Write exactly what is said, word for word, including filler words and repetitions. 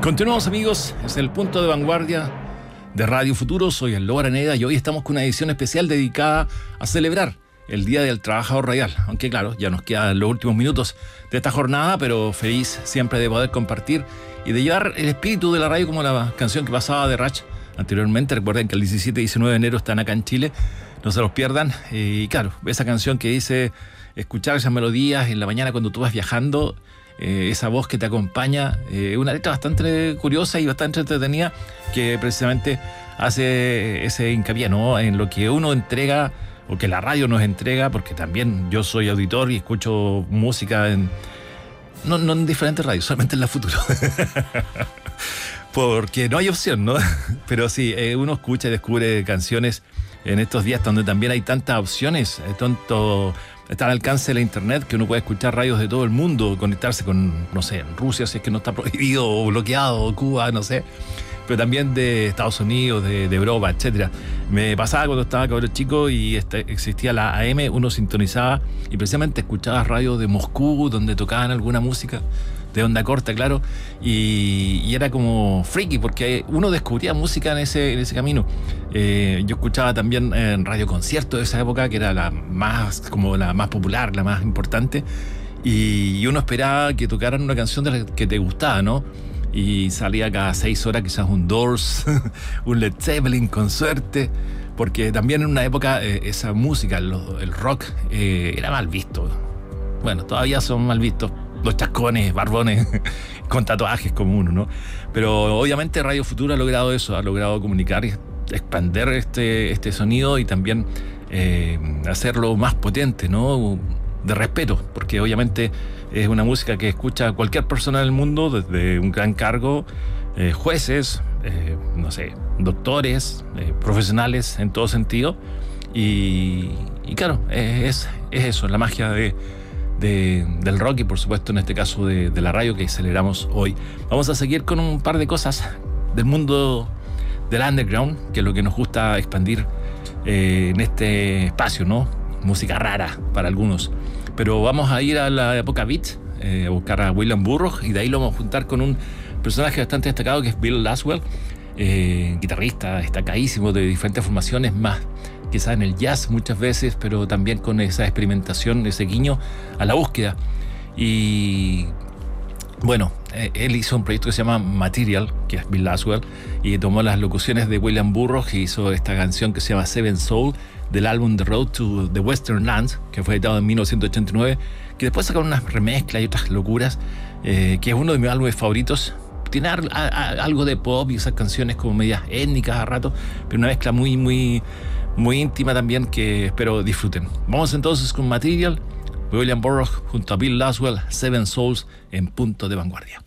Continuamos, amigos, es el punto de vanguardia de Radio Futuro. Soy el Lobo Araneda y hoy estamos con una edición especial dedicada a celebrar el Día del Trabajador Radial. Aunque claro, ya nos quedan los últimos minutos de esta jornada, pero feliz siempre de poder compartir y de llevar el espíritu de la radio, como la canción que pasaba de Rach anteriormente. Recuerden que el diecisiete y diecinueve de enero están acá en Chile, no se los pierdan. Y claro, esa canción que dice escuchar esas melodías en la mañana cuando tú vas viajando, eh, esa voz que te acompaña, eh, una letra bastante curiosa y bastante entretenida que precisamente hace ese hincapié, ¿no?, en lo que uno entrega o que la radio nos entrega, porque también yo soy auditor y escucho música en no, no en diferentes radios, solamente en la Futuro. Porque no hay opción, ¿no? Pero sí, eh, uno escucha y descubre canciones en estos días donde también hay tantas opciones, eh, tanto está al alcance de la internet que uno puede escuchar radios de todo el mundo, conectarse con, no sé, en Rusia si es que no está prohibido o bloqueado, o Cuba, no sé, pero también de Estados Unidos, de, de Europa, etcétera. Me pasaba cuando estaba cabrón chico y este, existía la A M, uno sintonizaba y precisamente escuchaba radios de Moscú donde tocaban alguna música de onda corta, claro, y, y era como freaky porque uno descubría música en ese, en ese camino. Eh, yo escuchaba también en Radio Concierto de esa época, que era la más, como la más popular, la más importante, y, y uno esperaba que tocaran una canción de la que te gustaba, ¿no? Y salía cada seis horas quizás un Doors, un Led Zeppelin con suerte, porque también en una época eh, esa música, el, el rock, eh, era mal visto. Bueno, todavía son mal vistos los chascones, barbones, con tatuajes como uno, ¿no? Pero obviamente Radio Futuro ha logrado eso, ha logrado comunicar y expandir este, este sonido y también eh, hacerlo más potente, ¿no?, de respeto, porque obviamente es una música que escucha cualquier persona del mundo, desde un gran cargo, eh, jueces, eh, no sé, doctores, eh, profesionales en todo sentido. Y, y claro, es, es eso, la magia de, de, del rock y por supuesto en este caso de, de la radio que celebramos hoy. Vamos a seguir con un par de cosas del mundo del underground, que es lo que nos gusta expandir eh, en este espacio, ¿no? Música rara para algunos. Pero vamos a ir a la época beat, eh, a buscar a William Burroughs, y de ahí lo vamos a juntar con un personaje bastante destacado que es Bill Laswell, eh, guitarrista destacadísimo de diferentes formaciones, más quizás en el jazz muchas veces, pero también con esa experimentación, ese guiño a la búsqueda. Y bueno, eh, él hizo un proyecto que se llama Material, que es Bill Laswell, y tomó las locuciones de William Burroughs y hizo esta canción que se llama Seven Soul, del álbum The Road to the Western Lands, que fue editado en mil novecientos ochenta y nueve, que después sacaron unas remezclas y otras locuras, eh, que es uno de mis álbumes favoritos. Tiene a, a, algo de pop y esas canciones como medias étnicas a rato, pero una mezcla muy, muy, muy íntima también que espero disfruten. Vamos entonces con Material, William Burroughs junto a Bill Laswell, Seven Souls en Punto de Vanguardia.